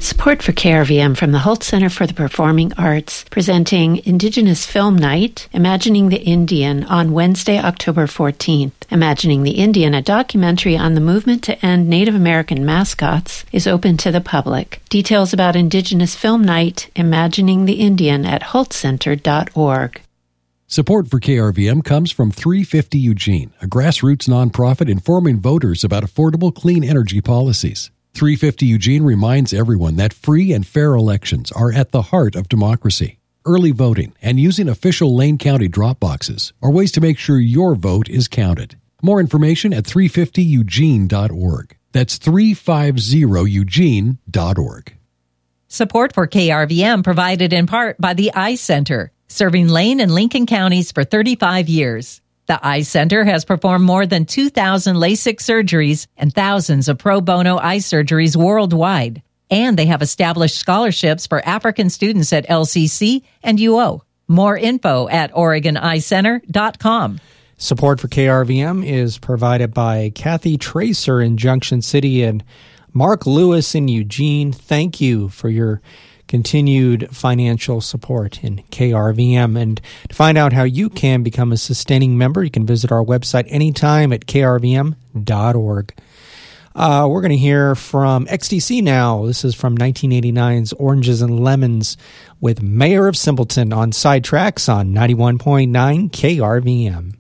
Support for KRVM from the Holt Center for the Performing Arts, presenting Indigenous Film Night, Imagining the Indian, on Wednesday, October 14th. Imagining the Indian, a documentary on the movement to end Native American mascots, is open to the public. Details about Indigenous Film Night, Imagining the Indian, at holtcenter.org. Support for KRVM comes from 350 Eugene, a grassroots nonprofit informing voters about affordable clean energy policies. 350 Eugene reminds everyone that free and fair elections are at the heart of democracy. Early voting and using official Lane County drop boxes are ways to make sure your vote is counted. More information at 350eugene.org. That's 350eugene.org. Support for KRVM provided in part by the Eye Center, serving Lane and Lincoln counties for 35 years. The Eye Center has performed more than 2,000 LASIK surgeries and thousands of pro bono eye surgeries worldwide. And they have established scholarships for African students at LCC and UO. More info at OregonEyeCenter.com. Support for KRVM is provided by Kathy Tracer in Junction City and Mark Lewis in Eugene. Thank you for your continued financial support in KRVM. And to find out how you can become a sustaining member, you can visit our website anytime at krvm.org. We're going to hear from XTC now. This is from 1989's Oranges and Lemons with Mayor of Simpleton on Sidetracks on 91.9 KRVM.